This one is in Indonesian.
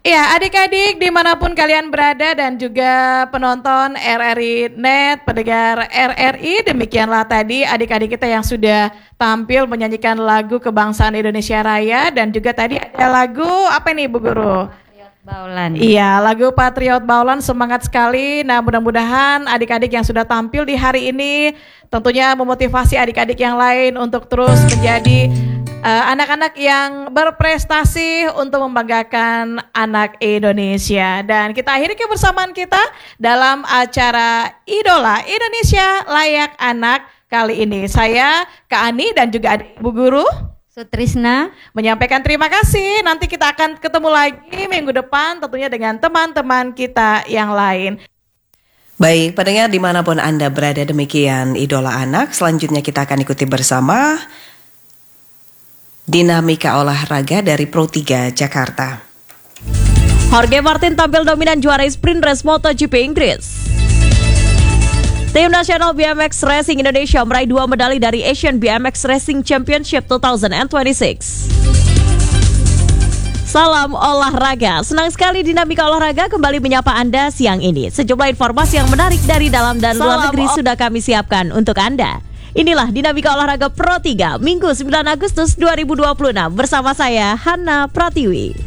Ya, adik-adik dimanapun kalian berada dan juga penonton RRI Net, pendengar RRI, demikianlah tadi adik-adik kita yang sudah tampil menyanyikan lagu Kebangsaan Indonesia Raya dan juga tadi ada lagu apa nih Bu Guru? Baulan. Iya, lagu Patriot Baulan, semangat sekali. Nah, mudah-mudahan adik-adik yang sudah tampil di hari ini tentunya memotivasi adik-adik yang lain untuk terus menjadi anak-anak yang berprestasi untuk membanggakan anak Indonesia. Dan kita akhiri kebersamaan kita dalam acara Idola Indonesia Layak Anak kali ini. Saya Kak Ani dan juga adik Bu Guru Sutrisna menyampaikan terima kasih. Nanti kita akan ketemu lagi minggu depan tentunya dengan teman-teman kita yang lain. Baik, pendengar dimanapun Anda berada, demikian Idola Anak. Selanjutnya kita akan ikuti bersama dinamika olahraga dari Pro 3 Jakarta. Jorge Martin tampil dominan juara sprint race MotoGP Inggris. Tim nasional BMX Racing Indonesia meraih 2 medali dari Asian BMX Racing Championship 2026. Salam olahraga. Senang sekali dinamika olahraga kembali menyapa Anda siang ini. Sejumlah informasi yang menarik dari dalam dan luar negeri sudah kami siapkan untuk Anda. Inilah dinamika olahraga Pro 3 Minggu 9 Agustus 2026 bersama saya Hana Pratiwi.